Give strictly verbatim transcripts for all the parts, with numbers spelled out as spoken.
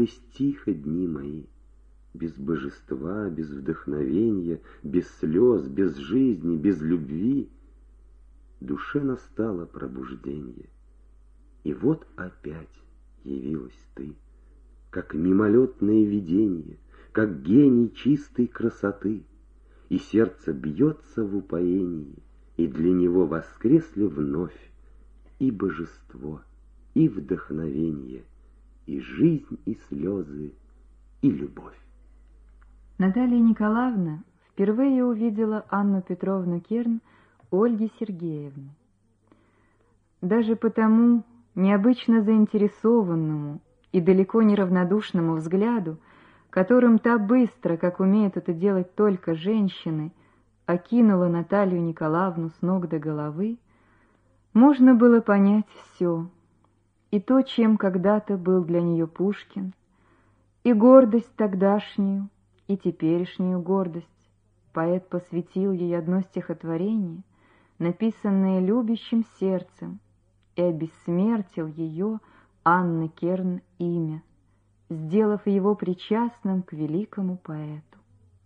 Тянулись тихо дни мои, без божества, без вдохновения, без слез, без жизни, без любви. Душе настало пробуждение, и вот опять явилась ты, как мимолетное видение, как гений чистой красоты, и сердце бьется в упоении, и для него воскресли вновь и божество, и вдохновение, и жизнь, и слезы, и любовь. Наталья Николаевна впервые увидела Анну Петровну Керн у Ольги Сергеевны. Даже по тому необычно заинтересованному и далеко не равнодушному взгляду, которым та быстро, как умеют это делать только женщины, окинула Наталью Николаевну с ног до головы, можно было понять все, и то, чем когда-то был для нее Пушкин, и гордость тогдашнюю, и теперешнюю гордость. Поэт посвятил ей одно стихотворение, написанное любящим сердцем, и обессмертил ее, Анны Керн, имя, сделав его причастным к великому поэту.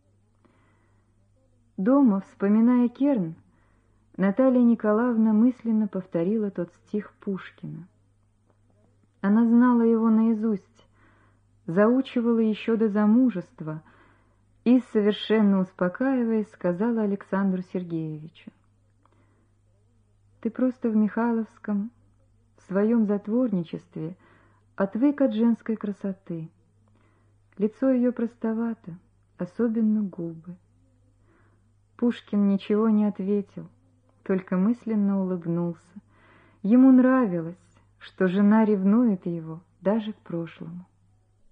Дома, вспоминая Керн, Наталья Николаевна мысленно повторила тот стих Пушкина. Она знала его наизусть, заучивала еще до замужества и, совершенно успокаиваясь, сказала Александру Сергеевичу: «Ты просто в Михайловском, в своем затворничестве, отвык от женской красоты. Лицо ее простовато, особенно губы». Пушкин ничего не ответил, только мысленно улыбнулся. Ему нравилось, что жена ревнует его даже к прошлому.